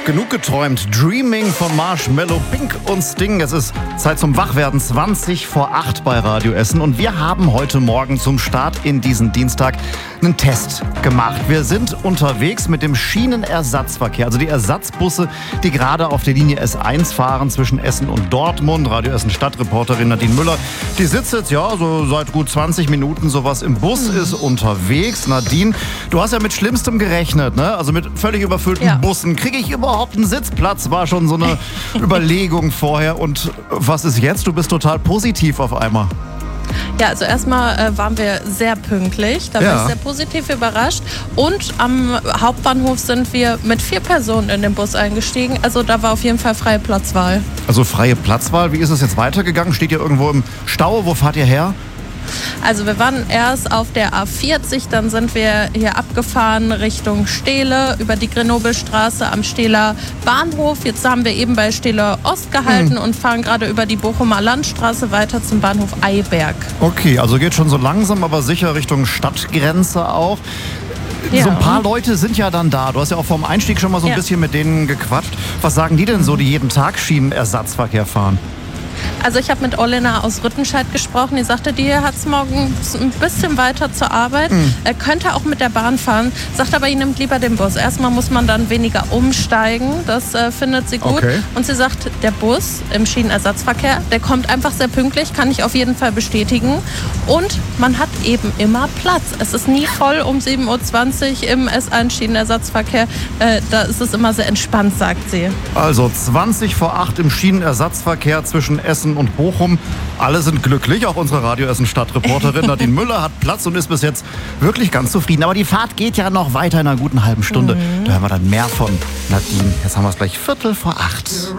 Genug geträumt. Dreaming von Marshmello, Pink und Sting. Es ist Zeit zum Wachwerden. 20:08 bei Radio Essen. Und wir haben heute Morgen zum Start in diesen Dienstag einen Test gemacht. Wir sind unterwegs mit dem Schienenersatzverkehr. Also die Ersatzbusse, die gerade auf der Linie S1 fahren zwischen Essen und Dortmund. Radio Essen Stadtreporterin Nadine Müller, die sitzt jetzt so seit gut 20 Minuten sowas im Bus, ist unterwegs. Nadine, du hast ja mit Schlimmstem gerechnet, ne? Also mit völlig überfüllten Bussen. Kriege ich überhaupt einen Sitzplatz? War schon so eine Überlegung vorher. Und was ist jetzt? Du bist total positiv auf einmal. Ja, also erstmal waren wir sehr pünktlich, da war ich sehr positiv überrascht. Und am Hauptbahnhof sind wir mit 4 Personen in den Bus eingestiegen. Also da war auf jeden Fall freie Platzwahl. Also freie Platzwahl, wie ist es jetzt weitergegangen? Steht ihr irgendwo im Stau? Wo fahrt ihr her? Also wir waren erst auf der A40, dann sind wir hier abgefahren Richtung Stehle über die Grenobelstraße am Stehler Bahnhof. Jetzt haben wir eben bei Stehle Ost gehalten und fahren gerade über die Bochumer Landstraße weiter zum Bahnhof Eiberg. Okay, also geht schon so langsam, aber sicher Richtung Stadtgrenze auch. Ja. So ein paar Leute sind ja dann da. Du hast ja auch vorm Einstieg schon mal so ein bisschen mit denen gequatscht. Was sagen die denn so, die jeden Tag Schienenersatzverkehr fahren? Also ich habe mit Olena aus Rüttenscheid gesprochen. Die sagte, die hat es morgens ein bisschen weiter zur Arbeit. Er könnte auch mit der Bahn fahren. Sagt aber, sie nimmt lieber den Bus. Erstmal muss man dann weniger umsteigen. Das findet sie gut. Okay. Und sie sagt, der Bus im Schienenersatzverkehr, der kommt einfach sehr pünktlich. Kann ich auf jeden Fall bestätigen. Und man hat eben immer Platz. Es ist nie voll um 7:20 Uhr im S1 Schienenersatzverkehr. Da ist es immer sehr entspannt, sagt sie. Also 20:08 im Schienenersatzverkehr zwischen Essen und Bochum. Alle sind glücklich. Auch unsere Radio Essen Stadtreporterin Nadine Müller hat Platz und ist bis jetzt wirklich ganz zufrieden. Aber die Fahrt geht ja noch weiter in einer guten halben Stunde. Da hören wir dann mehr von Nadine. Jetzt haben wir es gleich 7:45.